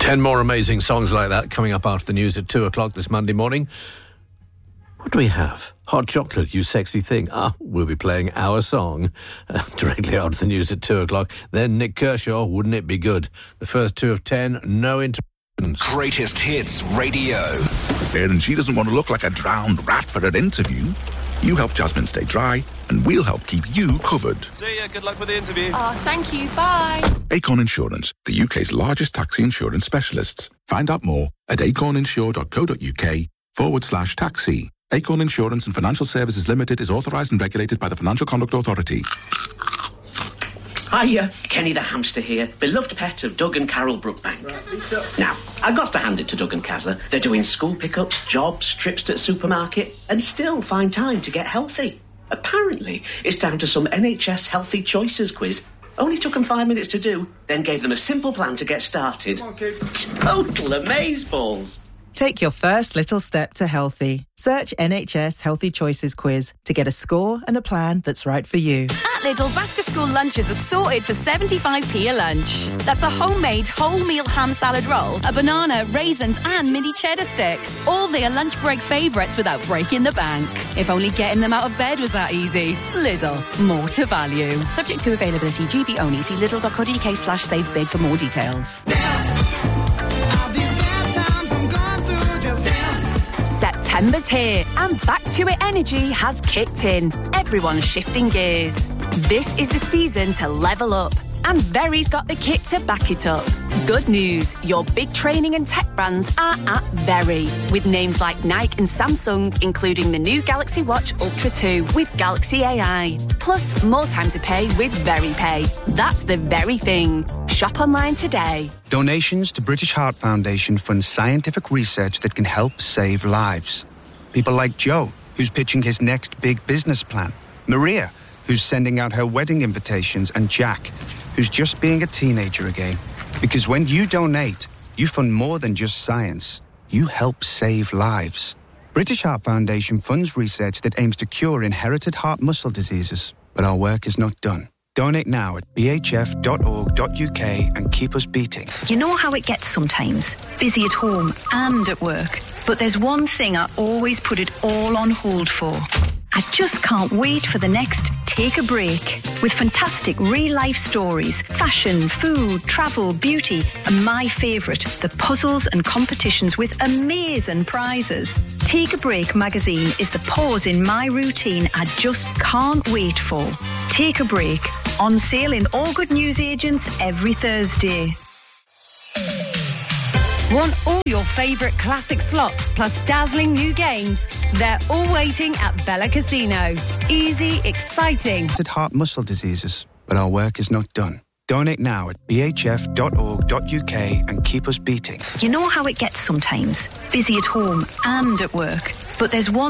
10 more amazing songs like that coming up after the news at 2 o'clock this Monday morning. What do we have? Hot chocolate, you sexy thing. We'll be playing our song directly after the news at 2 o'clock. Then Nick Kershaw, Wouldn't It Be Good? The first 2 of 10, no interruptions. Greatest Hits Radio. And she doesn't want to look like a drowned rat for her interview. You help Jasmine stay dry, and we'll help keep you covered. See ya, good luck with the interview. Thank you, bye. Acorn Insurance, the UK's largest taxi insurance specialists. Find out more at acorninsure.co.uk/taxi. Acorn Insurance and Financial Services Limited is authorised and regulated by the Financial Conduct Authority. Hiya, Kenny the hamster here, beloved pet of Doug and Carol Brookbank. Now, I've got to hand it to Doug and Kazza. They're doing school pickups, jobs, trips to the supermarket, and still find time to get healthy. Apparently, it's down to some NHS Healthy Choices quiz. Only took them 5 minutes to do, then gave them a simple plan to get started. Come on, kids. Total amazeballs. Take your first little step to healthy. Search NHS Healthy Choices quiz to get a score and a plan that's right for you. At Lidl, back-to-school lunches are sorted for 75p a lunch. That's a homemade whole-meal ham salad roll, a banana, raisins and mini cheddar sticks. All their lunch break favourites without breaking the bank. If only getting them out of bed was that easy. Lidl, more to value. Subject to availability, GB only. See lidl.co.uk/savebig for more details. September's here and Back to It energy has kicked in. Everyone's shifting gears. This is the season to level up, and Very's got the kit to back it up. Good news, your big training and tech brands are at Very, with names like Nike and Samsung, including the new Galaxy Watch Ultra 2 with Galaxy AI. Plus, more time to pay with Very Pay. That's the very thing. Shop online today. Donations to British Heart Foundation fund scientific research that can help save lives. People like Joe, who's pitching his next big business plan. Maria, who's sending out her wedding invitations. And Jack, who's just being a teenager again. Because when you donate, you fund more than just science. You help save lives. British Heart Foundation funds research that aims to cure inherited heart muscle diseases. But our work is not done. Donate now at bhf.org.uk and keep us beating. You know how it gets sometimes, busy at home and at work. But there's one thing I always put it all on hold for. I just can't wait for the next Take a Break. With fantastic real-life stories, fashion, food, travel, beauty, and my favourite, the puzzles and competitions with amazing prizes. Take a Break magazine is the pause in my routine I just can't wait for. Take a Break, on sale in all good newsagents every Thursday. Want all your favourite classic slots plus dazzling new games? They're all waiting at Bella Casino. Easy, exciting. Heart muscle diseases, but our work is not done. Donate now at bhf.org.uk and keep us beating. You know how it gets sometimes, busy at home and at work. But there's one